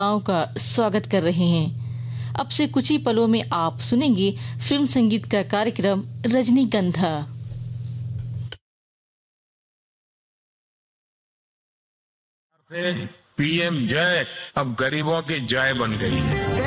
का स्वागत कर रहे हैं। अब से कुछ ही पलों में आप सुनेंगे फिल्म संगीत का कार्यक्रम रजनीगंधा। पीएम जय अब गरीबों की जय बन गई है।